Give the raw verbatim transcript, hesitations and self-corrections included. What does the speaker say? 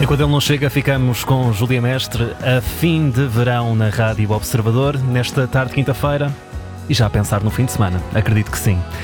Enquanto ele não chega, ficamos com Júlia Mestre a fim de verão na Rádio Observador, nesta tarde de quinta-feira, e já a pensar no fim de semana, acredito que sim.